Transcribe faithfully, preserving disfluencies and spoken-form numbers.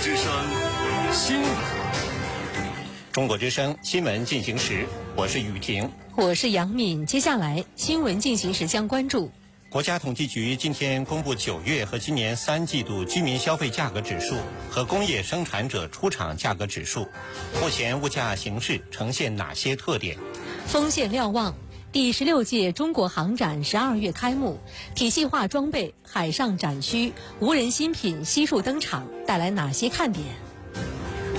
之声新闻， 中国之声新闻进行时，我是雨婷， 我是杨敏。接下来新闻进行时将关注。 国家统计局今天公布九月和今年三季度居民消费价格指数和工业生产者出厂价格指数，目前物价形势呈现哪些特点？ 锋线瞭望，第十六届中国航展十二月开幕，体系化装备、海上展区、无人新品悉数登场，带来哪些看点？